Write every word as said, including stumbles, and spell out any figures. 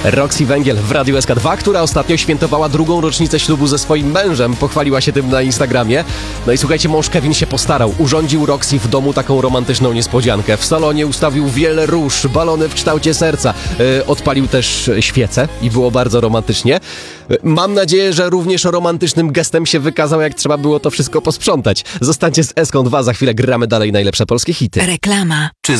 Roxy Węgiel w Radiu S K dwa, która ostatnio świętowała drugą rocznicę ślubu ze swoim mężem. Pochwaliła się tym na Instagramie. No i słuchajcie, mąż Kevin się postarał. Urządził Roxy w domu taką romantyczną niespodziankę. W salonie ustawił wiele róż, balony w kształcie serca. Yy, odpalił też świecę i było bardzo romantycznie. Yy, mam nadzieję, że również romantycznym gestem się wykazał, jak trzeba było to wszystko posprzątać. Zostańcie z S K dwa, za chwilę gramy dalej najlepsze polskie hity. Reklama. Czy